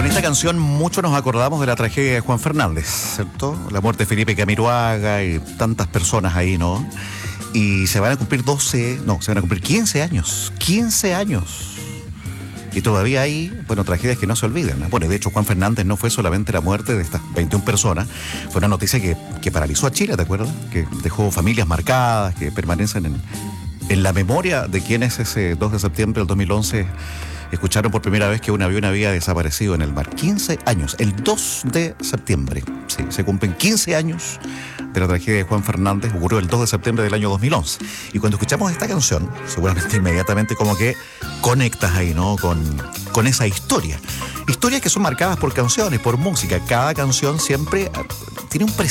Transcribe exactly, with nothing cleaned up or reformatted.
esta canción mucho nos acordamos de la tragedia de Juan Fernández, ¿cierto? La muerte de Felipe Camiroaga y tantas personas ahí, ¿no? Y se van a cumplir doce, no, se van a cumplir quince años, quince años. Y todavía hay, bueno, tragedias que no se olvidan, ¿no? Bueno, de hecho, Juan Fernández no fue solamente la muerte de estas veintiuna personas, fue una noticia que, que paralizó a Chile, ¿te acuerdas? Que dejó familias marcadas, que permanecen en, en la memoria de quienes ese dos de septiembre del dos mil once escucharon por primera vez que un avión había desaparecido en el mar. quince años, el dos de septiembre. Sí, se cumplen quince años de la tragedia de Juan Fernández. Ocurrió el dos de septiembre del año dos mil once. Y cuando escuchamos esta canción, seguramente inmediatamente como que conectas ahí, ¿no? Con, con esa historia. Historias que son marcadas por canciones, por música. Cada canción siempre tiene un presente.